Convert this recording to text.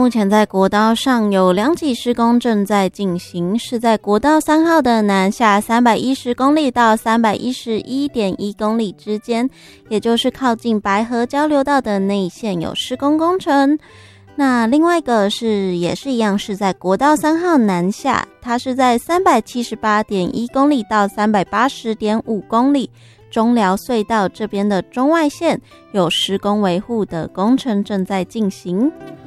目前在国道上有2起施工正在进行，是在国道3号的南下310公里到311.1公里之间，也就是靠近白河交流道的内线有施工工程。那另外一个也是一样，是在国道3号南下，它是在378.1公里到380.5公里，中寮隧道这边的中外线有施工维护的工程正在进行。